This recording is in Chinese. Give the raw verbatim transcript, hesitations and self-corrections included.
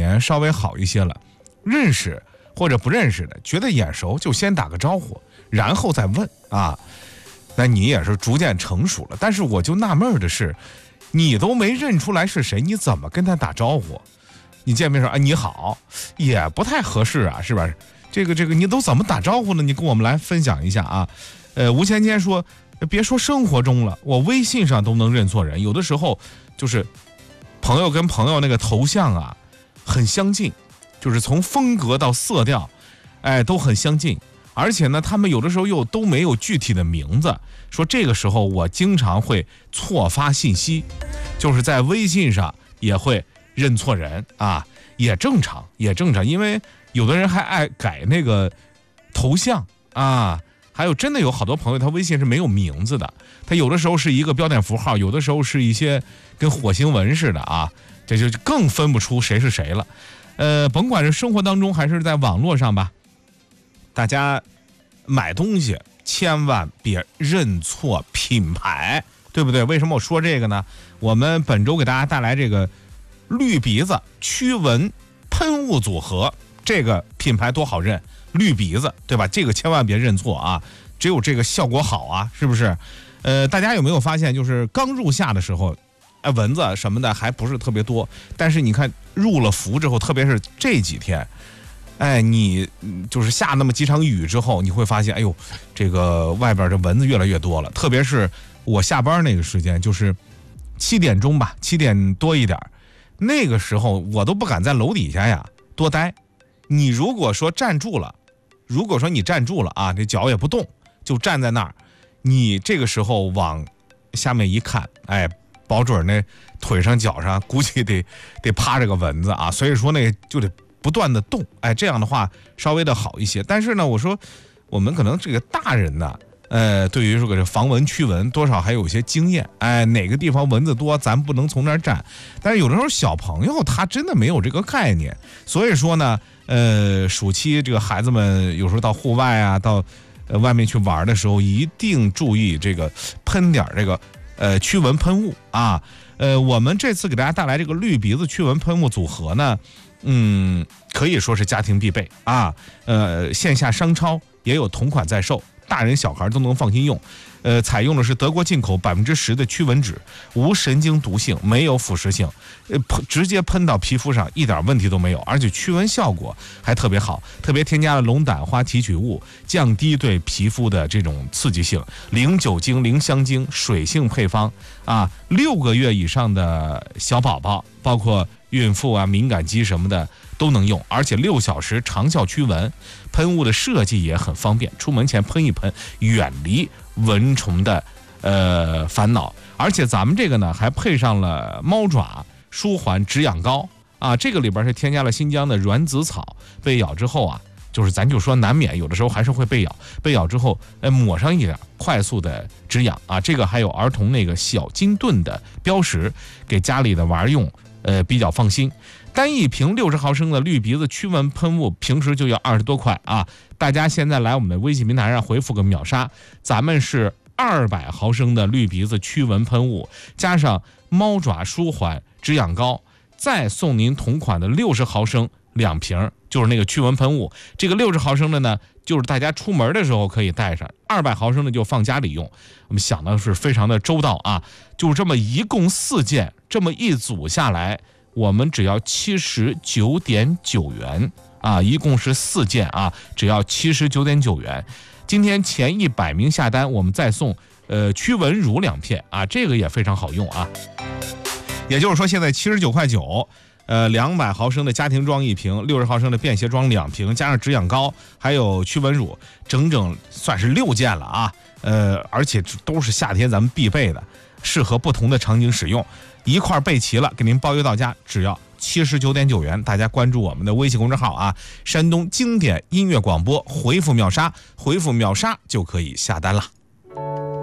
年稍微好一些了，认识或者不认识的，觉得眼熟就先打个招呼，然后再问啊。那你也是逐渐成熟了，但是我就纳闷的是，你都没认出来是谁，你怎么跟他打招呼？你见面说啊你好，也不太合适啊，是吧？这个这个你都怎么打招呼呢？你跟我们来分享一下啊。呃，吴芊芊说，别说生活中了，我微信上都能认错人，有的时候就是朋友跟朋友那个头像啊很相近，就是从风格到色调，哎都很相近，而且呢他们有的时候又都没有具体的名字，说这个时候我经常会错发信息，就是在微信上也会认错人啊，也正常也正常，因为有的人还爱改那个头像啊，还有真的有好多朋友他微信是没有名字的，他有的时候是一个标点符号，有的时候是一些跟火星文似的啊，这就更分不出谁是谁了。呃，甭管是生活当中还是在网络上吧，大家买东西千万别认错品牌，对不对？为什么我说这个呢？我们本周给大家带来这个绿鼻子驱蚊喷雾组合，这个品牌多好认，绿鼻子对吧？这个千万别认错啊，只有这个效果好啊，是不是？呃，大家有没有发现，就是刚入夏的时候，哎，蚊子什么的还不是特别多，但是你看入了伏之后，特别是这几天，哎，你就是下那么几场雨之后，你会发现，哎呦，这个外边这蚊子越来越多了。特别是我下班那个时间，就是七点钟吧，七点多一点，那个时候我都不敢在楼底下呀多待。你如果说站住了，如果说你站住了啊，这脚也不动，就站在那儿，你这个时候往下面一看，哎，保准那腿上脚上估计得得趴着个蚊子啊，所以说呢就得不断的动，哎，这样的话稍微的好一些。但是呢，我说我们可能这个大人呢，呃，对于这个防蚊驱蚊多少还有一些经验，哎，哪个地方蚊子多，咱不能从那儿站。但是有的时候小朋友他真的没有这个概念，所以说呢，呃，暑期这个孩子们有时候到户外啊，到呃外面去玩的时候，一定注意这个喷点这个呃驱蚊喷雾啊。呃，我们这次给大家带来这个绿鼻子驱蚊喷雾组合呢，嗯，可以说是家庭必备啊。呃，线下商超也有同款在售，大人小孩都能放心用。呃，采用的是德国进口百分之十的驱蚊酯，无神经毒性，没有腐蚀性，呃，喷直接喷到皮肤上一点问题都没有，而且驱蚊效果还特别好，特别添加了龙胆花提取物，降低对皮肤的这种刺激性，零酒精、零香精，水性配方啊，六个月以上的小宝宝，包括孕妇啊、敏感肌什么的都能用，而且六小时长效驱蚊。喷雾的设计也很方便，出门前喷一喷，远离蚊虫的呃烦恼。而且咱们这个呢还配上了猫爪舒缓止痒膏啊，这个里边是添加了新疆的软籽草，被咬之后啊，就是咱就说难免有的时候还是会被咬，被咬之后呃抹上一点，快速的止痒啊。这个还有儿童那个小金盾的标识，给家里的娃用呃比较放心。单一瓶六十毫升的绿鼻子驱蚊喷雾，平时就要二十多块啊！大家现在来我们的微信平台上回复个秒杀，咱们是二百毫升的绿鼻子驱蚊喷雾，加上猫爪舒缓止痒膏，再送您同款的六十毫升两瓶，就是那个驱蚊喷雾。这个六十毫升的呢，就是大家出门的时候可以带上；二百毫升的就放家里用。我们想的是非常的周到啊，就这么一共四件，这么一组下来。我们只要七十九点九元啊，一共是四件啊，只要七十九点九元。今天前一百名下单，我们再送呃驱蚊乳两片啊，这个也非常好用啊。也就是说，现在七十九块九，呃，两百毫升的家庭装一瓶，六十毫升的便携装两瓶，加上止痒膏，还有驱蚊乳，整整算是六件了啊。呃，而且都是夏天咱们必备的，适合不同的场景使用。一块备齐了，给您包邮到家，只要七十九点九元。大家关注我们的微信公众号啊，山东经典音乐广播，回复秒杀，回复秒杀就可以下单了。